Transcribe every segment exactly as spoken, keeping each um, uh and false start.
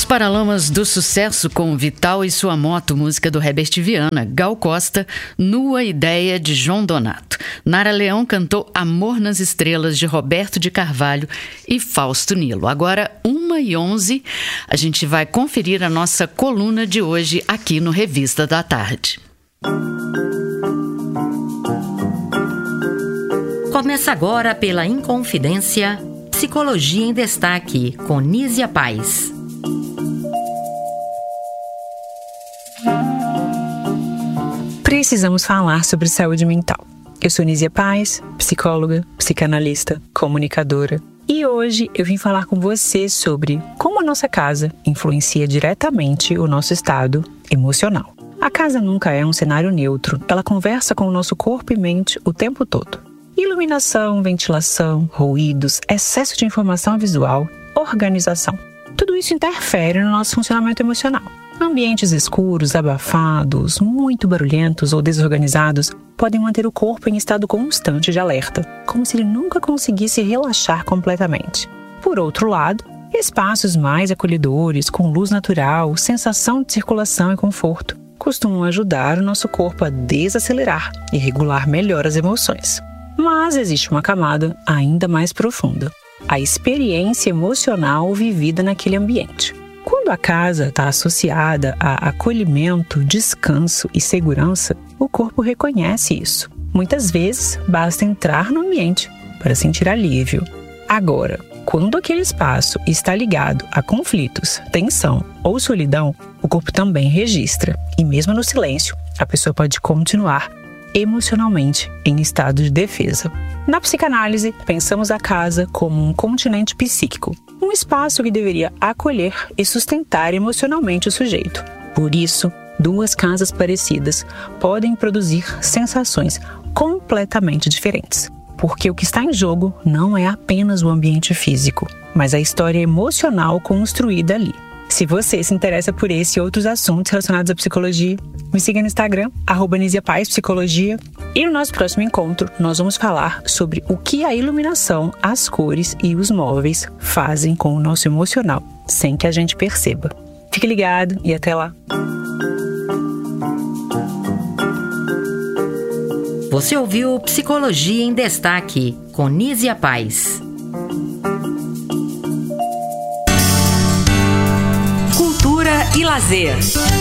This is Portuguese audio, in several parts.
Paralamas do Sucesso com Vital e Sua Moto, música do Herbert Viana. Gal Costa, Nua Ideia, de João Donato. Nara Leão cantou Amor nas Estrelas, de Roberto de Carvalho e Fausto Nilo. Agora, uma e onze, a gente vai conferir a nossa coluna de hoje aqui no Revista da Tarde. Começa agora pela Inconfidência, Psicologia em Destaque, com Nízia Paz. Precisamos falar sobre saúde mental. Eu sou Nízia Paz, psicóloga, psicanalista, comunicadora. E hoje eu vim falar com você sobre como a nossa casa influencia diretamente o nosso estado emocional. A casa nunca é um cenário neutro. Ela conversa com o nosso corpo e mente o tempo todo. Iluminação, ventilação, ruídos, excesso de informação visual, organização. Tudo isso interfere no nosso funcionamento emocional. Ambientes escuros, abafados, muito barulhentos ou desorganizados podem manter o corpo em estado constante de alerta, como se ele nunca conseguisse relaxar completamente. Por outro lado, espaços mais acolhedores, com luz natural, sensação de circulação e conforto, costumam ajudar o nosso corpo a desacelerar e regular melhor as emoções. Mas existe uma camada ainda mais profunda: a experiência emocional vivida naquele ambiente. Quando a casa está associada a acolhimento, descanso e segurança, o corpo reconhece isso. Muitas vezes, basta entrar no ambiente para sentir alívio. Agora, quando aquele espaço está ligado a conflitos, tensão ou solidão, o corpo também registra. E mesmo no silêncio, a pessoa pode continuar emocionalmente em estado de defesa. Na psicanálise, pensamos a casa como um continente psíquico, um espaço que deveria acolher e sustentar emocionalmente o sujeito. Por isso, duas casas parecidas podem produzir sensações completamente diferentes, porque o que está em jogo não é apenas o ambiente físico, mas a história emocional construída ali. Se você se interessa por esse e outros assuntos relacionados à psicologia, me siga no Instagram, arroba Nízia Paz Psicologia. E no nosso próximo encontro, nós vamos falar sobre o que a iluminação, as cores e os móveis fazem com o nosso emocional, sem que a gente perceba. Fique ligado e até lá! Você ouviu Psicologia em Destaque, com Nízia Paz. E lazer.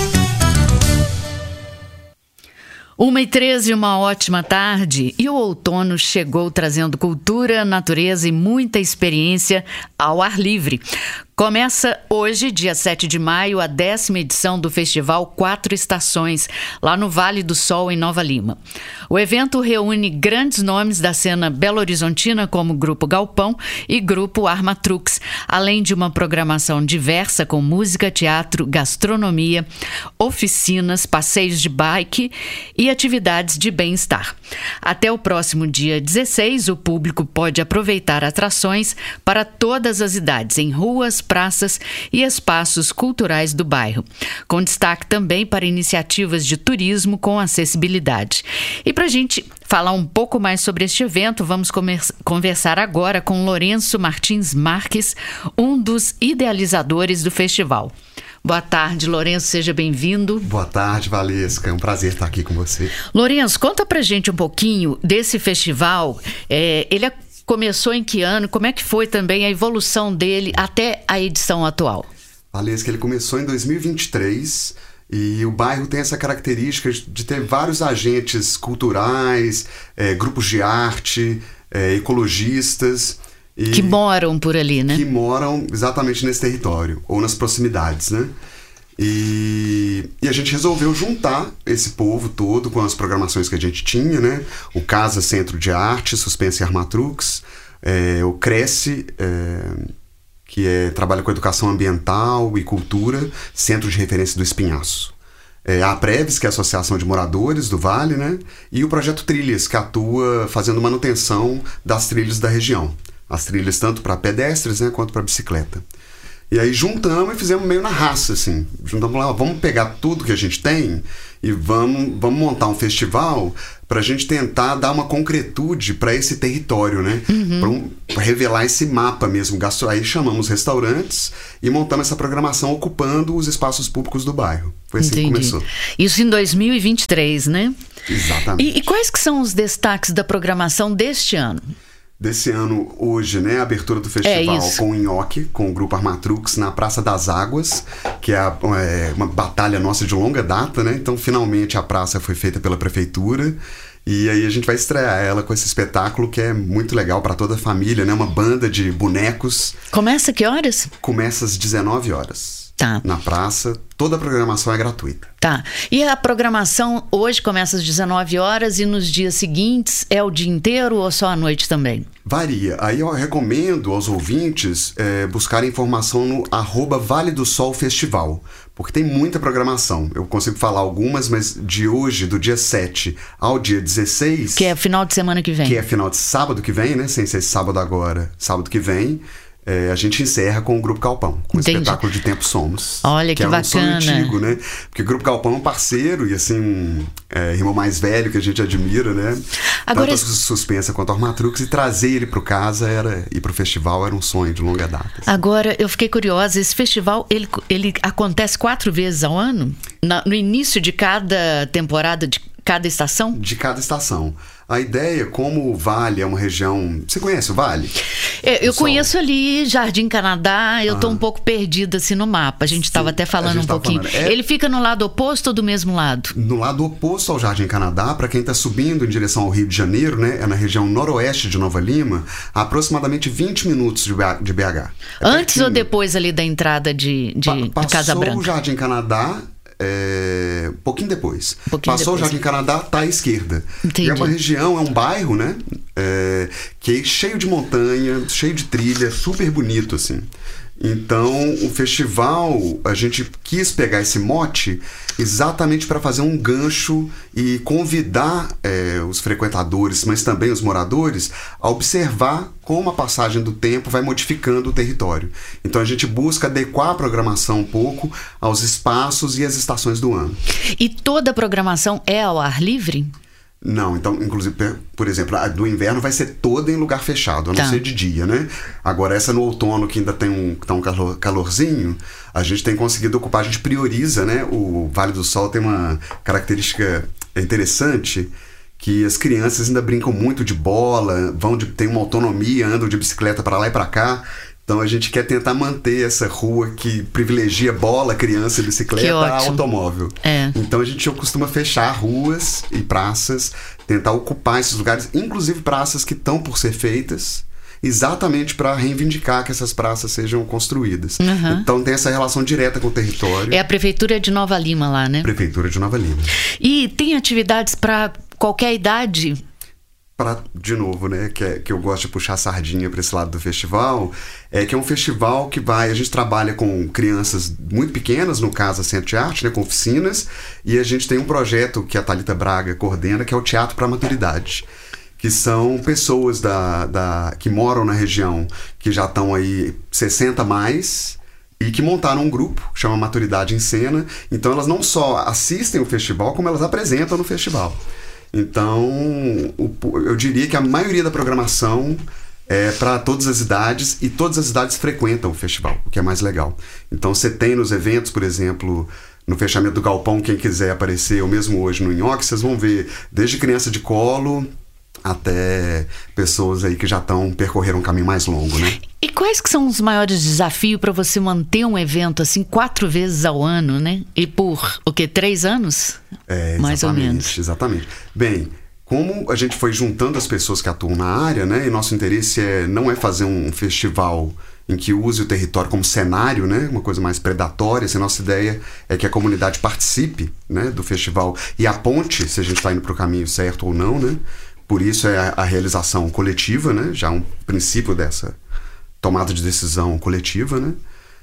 Uma e treze, uma ótima tarde. E o outono chegou trazendo cultura, natureza e muita experiência ao ar livre. Começa hoje, dia sete de maio, a décima edição do Festival Quatro Estações, lá no Vale do Sol, em Nova Lima. O evento reúne grandes nomes da cena belo-horizontina, como Grupo Galpão e Grupo Armatrux, além de uma programação diversa com música, teatro, gastronomia, oficinas, passeios de bike e atividades de bem-estar. Até o próximo dia dezesseis, o público pode aproveitar atrações para todas as idades, em ruas, praças e espaços culturais do bairro, com destaque também para iniciativas de turismo com acessibilidade. E para a gente falar um pouco mais sobre este evento, vamos conversar agora com Lourenço Martins Marques, um dos idealizadores do festival. Boa tarde, Lourenço, seja bem-vindo. Boa tarde, Valesca, é um prazer estar aqui com você. Lourenço, conta pra gente um pouquinho desse festival. É, ele é Começou em que ano? Como é que foi também a evolução dele até a edição atual? Valesca, ele começou em dois mil e vinte e três e o bairro tem essa característica de ter vários agentes culturais, é, grupos de arte, é, ecologistas. E que moram por ali, né? Que moram exatamente nesse território, ou nas proximidades, né? E, e a gente resolveu juntar esse povo todo com as programações que a gente tinha, né? O Casa Centro de Arte, Suspense e Armatrux, é, o Cresce, é, que é, trabalha com educação ambiental e cultura, Centro de Referência do Espinhaço. É, a Preves, que é a Associação de Moradores do Vale, né? E o Projeto Trilhas, que atua fazendo manutenção das trilhas da região. As trilhas tanto para pedestres, né, quanto para bicicleta. E aí juntamos e fizemos meio na raça, assim. Juntamos lá, vamos pegar tudo que a gente tem e vamos, vamos montar um festival para a gente tentar dar uma concretude para esse território, né? Uhum. Para um, revelar esse mapa mesmo. Gastro... Aí chamamos restaurantes e montamos essa programação ocupando os espaços públicos do bairro. Foi assim Entendi. que começou. Isso em dois mil e vinte e três, né? Exatamente. E, e quais que são os destaques da programação deste ano? Desse ano, hoje, né, a abertura do festival é com o Nhoque, com o Grupo Armatrux, na Praça das Águas, que é, a, é uma batalha nossa de longa data, né? Então, finalmente, a praça foi feita pela prefeitura. E aí a gente vai estrear ela com esse espetáculo que é muito legal para toda a família, né? Uma banda de bonecos. Começa que horas? Começa às dezenove horas. Tá. Na praça, toda a programação é gratuita. Tá. E a programação hoje começa às dezenove horas e nos dias seguintes é o dia inteiro ou só à noite também? Varia. Aí eu recomendo aos ouvintes é, buscarem informação no arroba Vale do Sol Festival, porque tem muita programação. Eu consigo falar algumas, mas de hoje, do dia sete ao dia dezesseis... Que é final de semana que vem. Que é final de sábado que vem, né? Sem ser sábado agora, sábado que vem... É, a gente encerra com o Grupo Galpão, com Entendi. o espetáculo de Tempo Somos. Olha, que, que é bacana. Um sonho antigo, né? Porque o Grupo Galpão é um parceiro e, assim, um é, irmão mais velho que a gente admira, né? Agora, tanto a Suspensa quanto a Armatrux, e trazer ele pro casa era, e pro festival era um sonho de longa data. Assim. Agora, eu fiquei curiosa, esse festival, ele, ele acontece quatro vezes ao ano? Na, no início de cada temporada, de cada estação? De cada estação. A ideia, como o Vale é uma região... Você conhece o Vale? É, eu conheço ali Jardim Canadá, eu ah. tô um pouco perdida assim no mapa. A gente estava até falando um pouquinho. Falando. É... Ele fica no lado oposto ou do mesmo lado? No lado oposto ao Jardim Canadá, para quem está subindo em direção ao Rio de Janeiro, né? É na região noroeste de Nova Lima, a aproximadamente vinte minutos de B H. É Antes pertinho. Ou depois ali da entrada de, de, pa- de Casa Branca? Passou o Jardim Canadá... É, um pouquinho depois. Um pouquinho Passou depois. o Jardim Canadá, tá à esquerda. Entendi. E é uma região, é um bairro, né? É, que é cheio de montanha, cheio de trilha, super bonito, assim. Então, o festival, a gente quis pegar esse mote exatamente para fazer um gancho e convidar é, os frequentadores, mas também os moradores, a observar como a passagem do tempo vai modificando o território. Então, a gente busca adequar a programação um pouco aos espaços e às estações do ano. E toda a programação é ao ar livre? Não, então, inclusive, por exemplo, a do inverno vai ser toda em lugar fechado, a não tá. ser de dia, né? Agora, essa no outono, que ainda tem um, tá um calor, calorzinho, a gente tem conseguido ocupar, a gente prioriza, né? O Vale do Sol tem uma característica interessante, que as crianças ainda brincam muito de bola, vão de, tem uma autonomia, andam de bicicleta para lá e para cá. Então a gente quer tentar manter essa rua que privilegia bola, criança e bicicleta a automóvel. É. Então a gente costuma fechar ruas e praças, tentar ocupar esses lugares, inclusive praças que estão por ser feitas, exatamente para reivindicar que essas praças sejam construídas. Uhum. Então tem essa relação direta com o território. É a Prefeitura de Nova Lima lá, né? Prefeitura de Nova Lima. E tem atividades para qualquer idade? Pra, de novo, né, que, é, que eu gosto de puxar a sardinha para esse lado do festival, é que é um festival que vai, a gente trabalha com crianças muito pequenas, no caso a Centro de Arte, né, com oficinas, e a gente tem um projeto que a Thalita Braga coordena, que é o Teatro para a Maturidade, que são pessoas da, da, que moram na região, que já estão aí sessenta mais, e que montaram um grupo, chama Maturidade em Cena. Então elas não só assistem o festival, como elas apresentam no festival. Então, eu diria que a maioria da programação é para todas as idades, e todas as idades frequentam o festival, o que é mais legal. Então, você tem nos eventos, por exemplo, no fechamento do Galpão, quem quiser aparecer, ou mesmo hoje no Nhoque, vocês vão ver desde criança de colo até pessoas aí que já estão percorreram um caminho mais longo, né? E quais que são os maiores desafios para você manter um evento assim quatro vezes ao ano, né? E por o quê? Três anos? É, mais ou menos. Exatamente. Bem, como a gente foi juntando as pessoas que atuam na área, né? E nosso interesse é, não é fazer um festival em que use o território como cenário, né? Uma coisa mais predatória. Assim, a nossa ideia é que a comunidade participe, né, do festival e aponte se a gente está indo para o caminho certo ou não, né? Por isso é a, a realização coletiva, né? Já um princípio dessa tomada de decisão coletiva, né?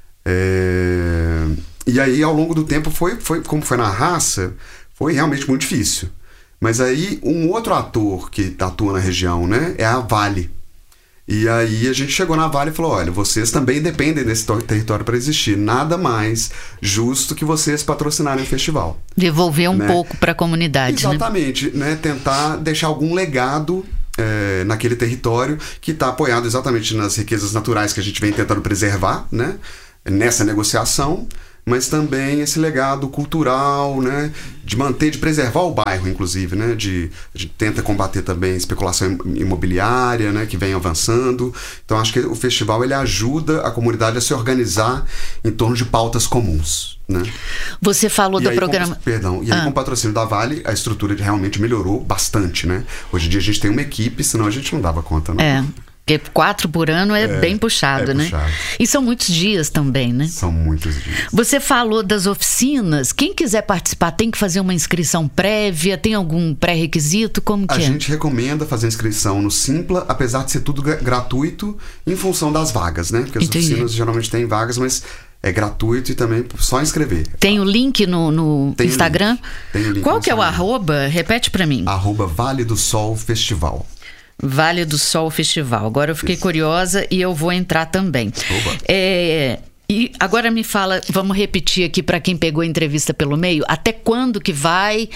É... E aí, ao longo do tempo, foi, foi, como foi na raça, foi realmente muito difícil. Mas aí, um outro ator que atua na região, né, é a Vale. E aí a gente chegou na Vale e falou, olha, vocês também dependem desse território para existir. Nada mais justo que vocês patrocinarem o festival. Devolver um né? pouco para a comunidade, Exatamente, né? né? Tentar deixar algum legado é, naquele território que está apoiado exatamente nas riquezas naturais que a gente vem tentando preservar, né? Nessa negociação, mas também esse legado cultural, né, de manter, de preservar o bairro, inclusive, né, de, a gente tenta combater também a especulação imobiliária, né, que vem avançando. Então acho que o festival ele ajuda a comunidade a se organizar em torno de pautas comuns, né. Você falou e do aí, programa... Com, perdão, e aí ah. com o patrocínio da Vale, a estrutura realmente melhorou bastante, né. Hoje em dia a gente tem uma equipe, senão a gente não dava conta, não. É. Porque quatro por ano é, é bem puxado, é né? puxado. E são muitos dias também, né? São muitos dias. Você falou das oficinas. Quem quiser participar tem que fazer uma inscrição prévia? Tem algum pré-requisito? Como que A é? gente recomenda fazer inscrição no Simpla, apesar de ser tudo gra- gratuito, em função das vagas, né? Porque as Entendi. oficinas geralmente têm vagas, mas é gratuito e também só inscrever. Tem o link no, no Tem o Instagram? link. Tem o link Qual no que é o Instagram. arroba? Repete pra mim. Arroba Vale do Sol Festival. Vale do Sol Festival. Agora eu fiquei Isso. curiosa e eu vou entrar também. Oba. É, e agora me fala, vamos repetir aqui para quem pegou a entrevista pelo meio, até quando que vai?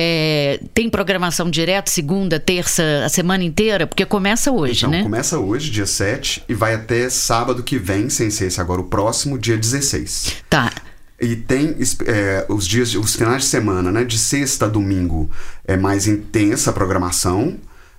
É, tem programação direto, segunda, terça, a semana inteira? Porque começa hoje, Então, né? começa hoje, dia sete, e vai até sábado que vem, sem ser esse agora o próximo, dia dezesseis. Tá. E tem é, os dias, os finais de semana, né? De sexta a domingo é mais intensa a programação.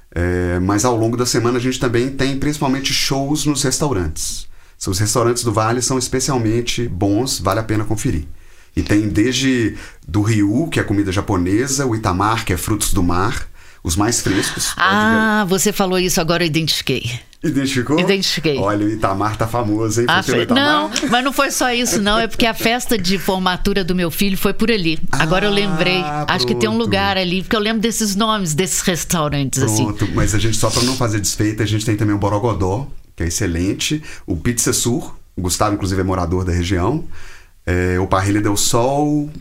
É, mas ao longo da semana a gente também tem principalmente shows nos restaurantes. Os restaurantes do Vale são especialmente bons, vale a pena conferir. E tem desde do Ryu, que é comida japonesa, o Itamar, que é frutos do mar, os mais frescos. Ah, você falou isso, agora eu identifiquei. Identificou? Identifiquei. Olha, o Itamar tá famoso, hein? Ah, Foi pelo fe... Não, Itamar? mas não foi só isso, não. É porque a festa de formatura do meu filho foi por ali. Agora eu lembrei. Ah, Acho que tem um pronto. lugar ali, porque eu lembro desses nomes, desses restaurantes, Pronto, assim. mas a gente, só para não fazer desfeita, a gente tem também o Borogodó, que é excelente, o Pizza Sur, o Gustavo, inclusive, é morador da região, é, o Parrilha del Sol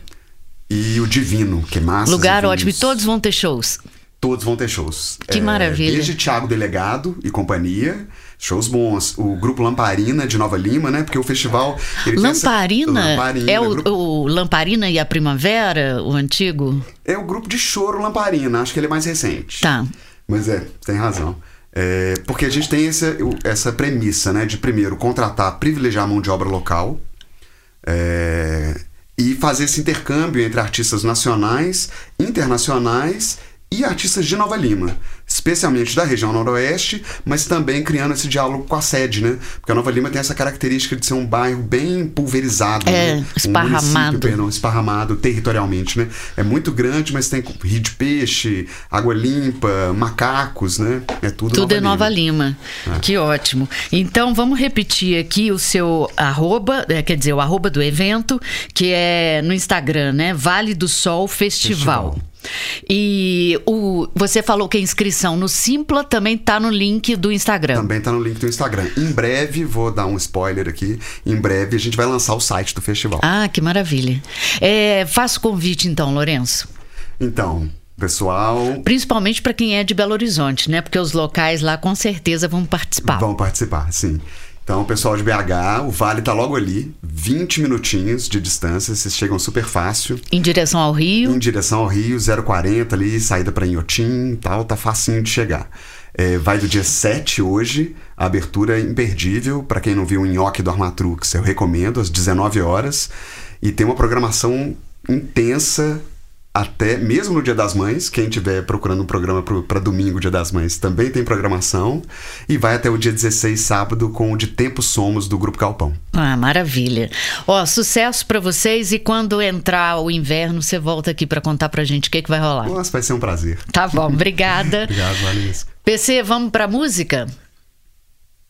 e o Divino, que é massa. Lugar ótimo. E todos vão ter shows. Todos vão ter shows. Que maravilha. Desde Thiago Delegado e companhia, shows bons. O grupo Lamparina de Nova Lima, né? Porque o festival... Ele Lamparina? Tem essa... Lamparina É o, grupo... o Lamparina e a Primavera, o antigo? É o grupo de choro Lamparina, acho que ele é mais recente. Tá. Mas é, tem razão. É, porque a gente tem essa, essa premissa, né? De primeiro contratar, privilegiar a mão de obra local, é, e fazer esse intercâmbio entre artistas nacionais, internacionais e artistas de Nova Lima, especialmente da região noroeste, mas também criando esse diálogo com a sede, né? Porque a Nova Lima tem essa característica de ser um bairro bem pulverizado, É, né? esparramado. Um município, perdão, esparramado territorialmente, né? É muito grande, mas tem rio de peixe, água limpa, macacos, né? É tudo, Tudo Nova é Nova Lima. Lima. Que ótimo. Então, vamos repetir aqui o seu arroba, é, quer dizer, o arroba do evento, que é no Instagram, né? Vale do Sol Festival. Festival. E o, você falou que a inscrição no Simpla também tá no link do Instagram. Também tá no link do Instagram. Em breve, vou dar um spoiler aqui, em breve a gente vai lançar o site do festival. Ah, que maravilha. É, faço convite então, Lourenço. Então, pessoal... Principalmente para quem é de Belo Horizonte, né? Porque os locais lá com certeza vão participar. Vão participar, sim. Então, pessoal de B H, o Vale tá logo ali, vinte minutinhos de distância, vocês chegam super fácil. Em direção ao Rio. Em direção ao Rio, zero quarenta ali, saída para Inhotim e tal, tá facinho de chegar. É, vai do dia sete hoje, a abertura é imperdível. Para quem não viu o Nhoque do Armatrux, eu recomendo, às dezenove horas. E tem uma programação intensa até, mesmo no Dia das Mães, quem estiver procurando um programa para domingo, Dia das Mães, também tem programação. E vai até o dia dezesseis, sábado, com o De Tempo Somos, do Grupo Galpão. Ah, maravilha. Ó, sucesso para vocês, e quando entrar o inverno, você volta aqui para contar pra gente o que, que vai rolar. Nossa, vai ser um prazer. Tá bom, obrigada. Obrigado, Valesca. P C, vamos pra música?